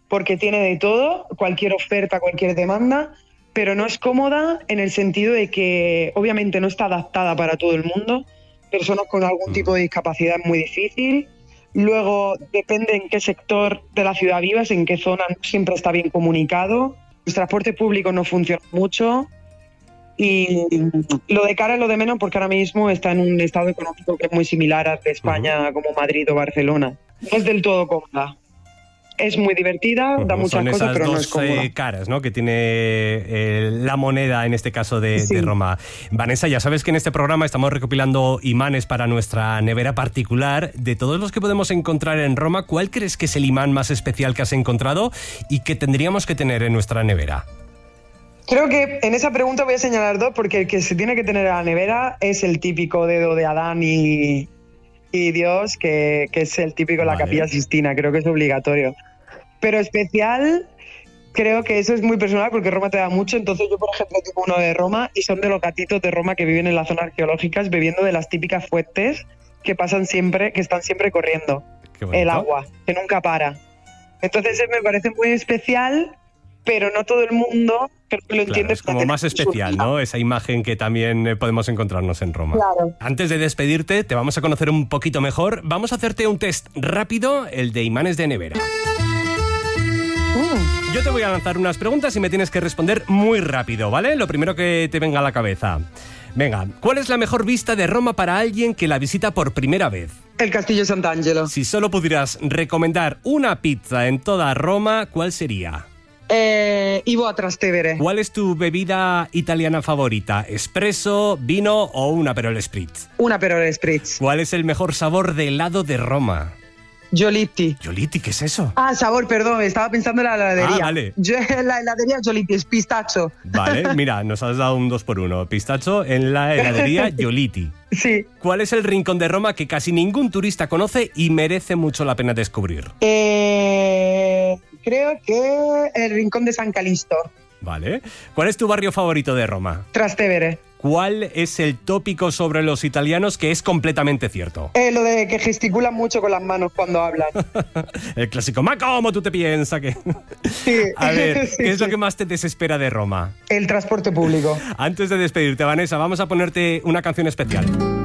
porque tiene de todo, cualquier oferta, cualquier demanda, pero no es cómoda en el sentido de que obviamente no está adaptada para todo el mundo. Personas con algún tipo de discapacidad es muy difícil. Luego, depende en qué sector de la ciudad vivas, en qué zona, no siempre está bien comunicado. Los transportes públicos no funcionan mucho. Y lo de cara es lo de menos, porque ahora mismo está en un estado económico que es muy similar al de España, como Madrid o Barcelona. No es del todo cómoda. Es muy divertida, da muchas cosas, pero no es cómoda. Son esas dos caras, ¿no?, que tiene la moneda, en este caso de Roma. Vanessa, ya sabes que en este programa estamos recopilando imanes para nuestra nevera particular. De todos los que podemos encontrar en Roma, ¿cuál crees que es el imán más especial que has encontrado y que tendríamos que tener en nuestra nevera? Creo que en esa pregunta voy a señalar dos, porque el que se tiene que tener en la nevera es el típico dedo de Adán y Dios, que es el típico de la Capilla Sistina. Creo que es obligatorio. Pero especial, creo que eso es muy personal, porque Roma te da mucho. Entonces yo, por ejemplo, tengo uno de Roma y son de los gatitos de Roma que viven en las zonas arqueológicas bebiendo de las típicas fuentes que pasan siempre, que están siempre corriendo. El agua, que nunca para. Entonces me parece muy especial, pero no todo el mundo creo que lo entiende. Es como más especial, ¿no? Esa imagen que también podemos encontrarnos en Roma. Claro. Antes de despedirte, te vamos a conocer un poquito mejor. Vamos a hacerte un test rápido, el de imanes de nevera. Yo te voy a lanzar unas preguntas y me tienes que responder muy rápido, ¿vale? Lo primero que te venga a la cabeza. Venga, ¿cuál es la mejor vista de Roma para alguien que la visita por primera vez? El Castillo Sant'Angelo. Si solo pudieras recomendar una pizza en toda Roma, ¿cuál sería? Ivo a Trastevere. ¿Cuál es tu bebida italiana favorita? ¿Espresso, vino o un Aperol Spritz? Un Aperol Spritz. ¿Cuál es el mejor sabor de helado de Roma? Giolitti. ¿Giolitti? ¿Qué es eso? Ah, sabor, perdón, estaba pensando en la heladería. Ah, vale. La heladería Giolitti es pistacho. Vale, mira, nos has dado un 2x1. Pistacho en la heladería Giolitti. Sí. ¿Cuál es el rincón de Roma que casi ningún turista conoce y merece mucho la pena descubrir? Creo que el Rincón de San Calixto. Vale. ¿Cuál es tu barrio favorito de Roma? Trastevere. ¿Cuál es el tópico sobre los italianos que es completamente cierto? Lo de que gesticulan mucho con las manos cuando hablan. El clásico, ¿ma cómo tú te piensas que...? Sí. A ver, Sí, ¿qué es lo que más te desespera de Roma? El transporte público. Antes de despedirte, Vanessa, vamos a ponerte una canción especial.